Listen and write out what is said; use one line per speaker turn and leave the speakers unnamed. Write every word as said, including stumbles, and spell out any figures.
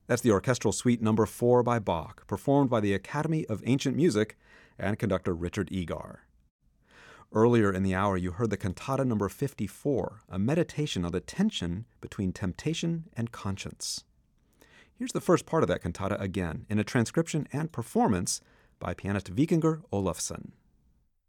That's the Orchestral Suite Number four by Bach, performed by the Academy of Ancient Music and conductor Richard Egar. Earlier in the hour, you heard the Cantata Number fifty-four, a meditation on the tension between temptation and conscience. Here's the first part of that cantata again, in a transcription and performance by pianist Vikingur Olafsson.